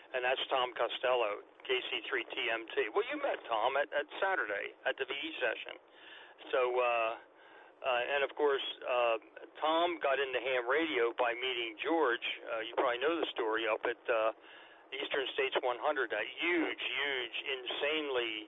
and that's Tom Costello, KC3TMT. Well, you met Tom at Saturday at the VE session. So, and of course, Tom got into ham radio by meeting George. You probably know the story up at Eastern States 100, that huge, insanely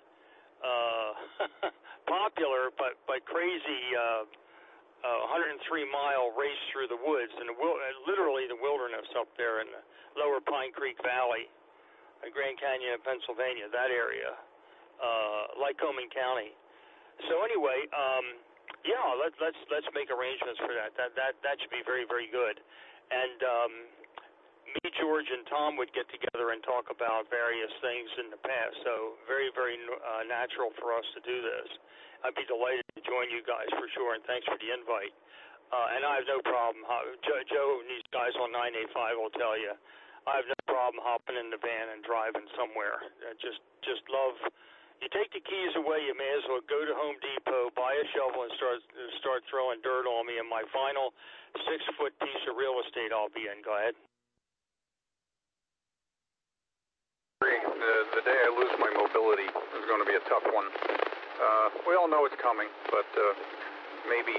popular but crazy 103-mile race through the woods and literally the wilderness up there in the lower Pine Creek Valley, Grand Canyon of Pennsylvania, that area, Lycoming County. So anyway, yeah, let's make arrangements for that. That should be very, very good. And me, George, and Tom would get together and talk about various things in the past. So very, very natural for us to do this. I'd be delighted to join you guys for sure, and thanks for the invite. And I have no problem. Joe and these guys on 985 will tell you, I have no problem hopping in the van and driving somewhere. Just love. You take the keys away, you may as well go to Home Depot, buy a shovel, and start throwing dirt on me. And my final 6-foot piece of real estate I'll be in. Go ahead. The day I lose my mobility is going to be a tough one. We all know it's coming, but maybe,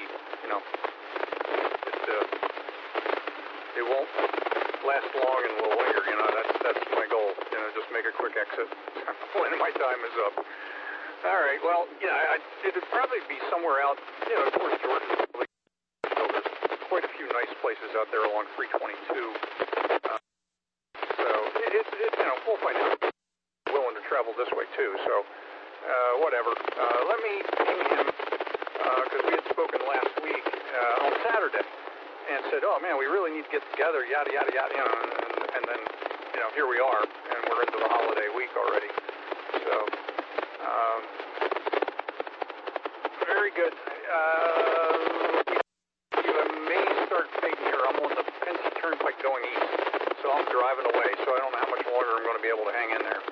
it won't last long and will linger. That's my goal. Just make a quick exit when my time is up. All right. Well, it'd probably be somewhere out, towards Jordan. So there's quite a few nice places out there along 322. So we'll find out. Willing to travel this way too. So. Whatever. Let me ping him, because we had spoken last week on Saturday, and said, oh man, we really need to get together, yada, yada, yada, and then, here we are, and we're into the holiday week already. So, very good. You may start fading here. I'm on the Pennsy Turnpike going east, so I'm driving away, so I don't know how much longer I'm going to be able to hang in there.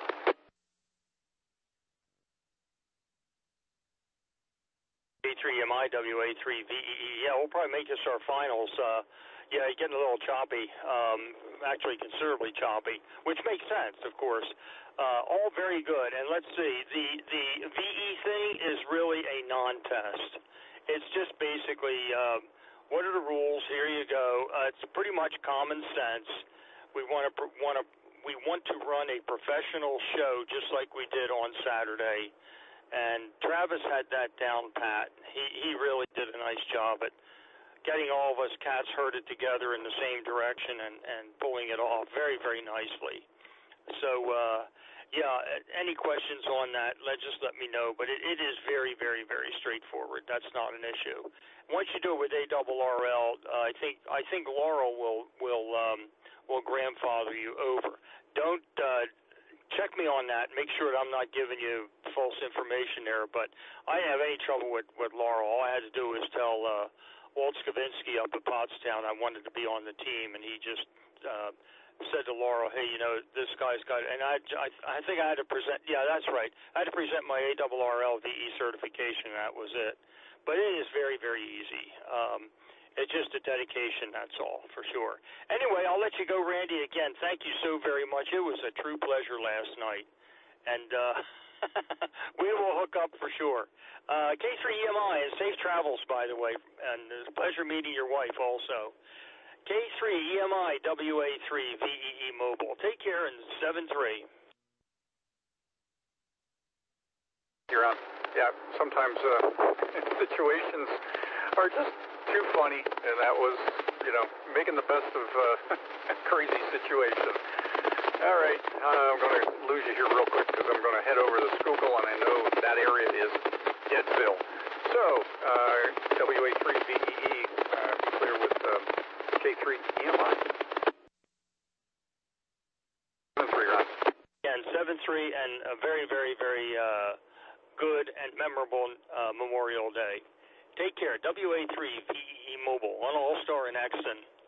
A3MI, WA3VEE. Yeah, we'll probably make this our finals. Yeah, getting a little choppy, actually considerably choppy, which makes sense, of course. All very good. And let's see, the VE thing is really a non-test. It's just basically, what are the rules? Here you go. It's pretty much common sense. We want to run a professional show just like we did on Saturday. And Travis had that down pat. He really did a nice job at getting all of us cats herded together in the same direction and pulling it off very, very nicely. So, yeah, any questions on that, just let me know. But it is very, very, very straightforward. That's not an issue. Once you do it with ARRL, I think Laurel will grandfather you over. Don't check me on that. Make sure that I'm not giving you false information there. But I didn't have any trouble with Laurel. All I had to do was tell Walt Skavinsky up at Pottstown I wanted to be on the team, and he just said to Laurel, hey, this guy's got, and I think I had to present, yeah, that's right. I had to present my ARRL VE certification, and that was it. But it is very, very easy. It's just a dedication, that's all, for sure. Anyway, I'll let you go, Randy. Again, thank you so very much. It was a true pleasure last night. And we will hook up for sure. K3EMI, and safe travels, by the way. And it's a pleasure meeting your wife also. K3EMI, WA3, VEE Mobile. Take care, and 7-3. You're on. Yeah, sometimes situations are just too funny, and that was, making the best of a crazy situation. All right, I'm going to lose you here real quick because I'm going to head over to Schuylkill, and I know that area is Deadville. So, WA3VEE, clear with K3EMI. 7-3, Ron. Yeah, and 7-3, and a very, very, very good and memorable Memorial Day. Take care. WA3 VEE Mobile on All-Star in Exton.